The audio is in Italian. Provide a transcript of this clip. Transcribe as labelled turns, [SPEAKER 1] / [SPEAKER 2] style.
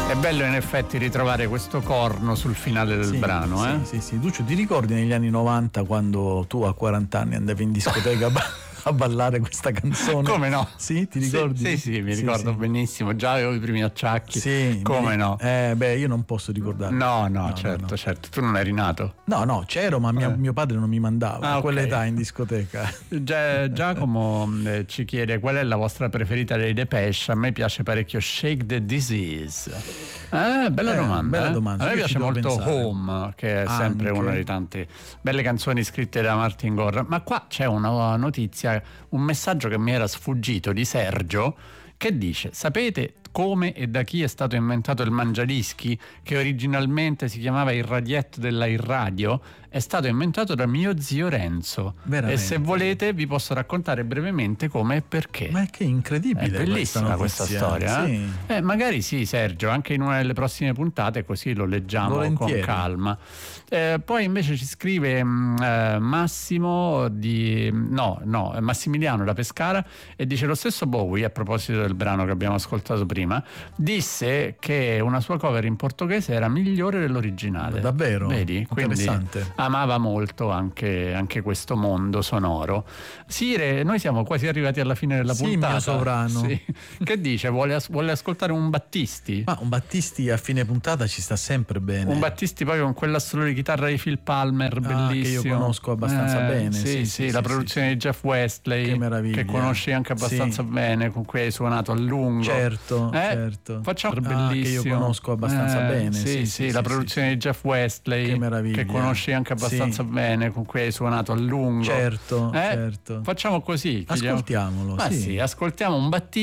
[SPEAKER 1] È bello in effetti ritrovare questo corno sul finale del brano.
[SPEAKER 2] Sì. Duccio, ti ricordi negli anni 90 quando tu a 40 anni andavi in discoteca a ballare questa canzone?
[SPEAKER 1] Come no?
[SPEAKER 2] Sì, ti ricordi?
[SPEAKER 1] Sì, mi ricordo benissimo, già avevo i primi acciacchi.
[SPEAKER 2] Sì,
[SPEAKER 1] come no?
[SPEAKER 2] Io non posso ricordarmi.
[SPEAKER 1] No, certo. Tu non eri nato?
[SPEAKER 2] No, c'ero, ma mio padre non mi mandava a quell'età in discoteca.
[SPEAKER 1] Giacomo ci chiede qual è la vostra preferita dei Depeche. A me piace parecchio Shake the Disease. Bella domanda. A me piace molto Home, che è sempre una delle tante belle canzoni scritte da Martin Gore. Ma qua c'è una notizia, un messaggio che mi era sfuggito di Sergio, che dice: sapete come e da chi è stato inventato il mangiadischi, che originalmente si chiamava il radietto della Irradio? È stato inventato da mio zio Renzo.
[SPEAKER 2] Veramente?
[SPEAKER 1] E se volete vi posso raccontare brevemente come e perché.
[SPEAKER 2] Ma è che incredibile,
[SPEAKER 1] è bellissima questa storia.
[SPEAKER 2] Sì.
[SPEAKER 1] Magari sì, Sergio, anche in una delle prossime puntate, così lo leggiamo
[SPEAKER 2] volentieri,
[SPEAKER 1] con calma. Poi invece ci scrive Massimiliano da Pescara, e dice lo stesso Bowie, a proposito del brano che abbiamo ascoltato prima, disse che una sua cover in portoghese era migliore dell'originale.
[SPEAKER 2] Davvero?
[SPEAKER 1] Vedi?
[SPEAKER 2] Interessante.
[SPEAKER 1] Quindi amava molto anche questo mondo sonoro. Sire, noi siamo quasi arrivati alla fine della puntata.
[SPEAKER 2] Mio sovrano.
[SPEAKER 1] Sì. Che dice? Vuole ascoltare un Battisti?
[SPEAKER 2] Ma un Battisti a fine puntata ci sta sempre bene.
[SPEAKER 1] Un Battisti poi con quella solo di chitarra di Phil Palmer, bellissimo.
[SPEAKER 2] Che io conosco abbastanza bene.
[SPEAKER 1] Sì, la produzione di Jeff Wesley,
[SPEAKER 2] che meraviglia,
[SPEAKER 1] che conosci anche abbastanza bene, con cui hai suonato a lungo.
[SPEAKER 2] Certo.
[SPEAKER 1] Facciamo
[SPEAKER 2] bellissimo, che io conosco abbastanza bene.
[SPEAKER 1] Sì, la produzione di Jeff Wesley,
[SPEAKER 2] che meraviglia,
[SPEAKER 1] che conosci anche abbastanza bene, con cui hai suonato a lungo.
[SPEAKER 2] Certo.
[SPEAKER 1] Facciamo così.
[SPEAKER 2] Ascoltiamolo.
[SPEAKER 1] Sì, ascoltiamo un Battisti.